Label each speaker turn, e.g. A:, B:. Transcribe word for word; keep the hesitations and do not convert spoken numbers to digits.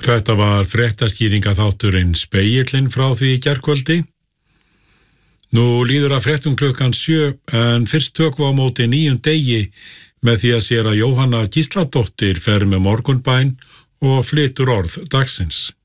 A: Þetta var fréttaskýringa þátturinn Spegillinn frá því í gærkvöldi. Nú líður að fréttum klukkan sjö en fyrst tökum við á móti nýjum degi með því að séra Jóhanna Gísladóttir fer með morgunbæn og flytur orð dagsins.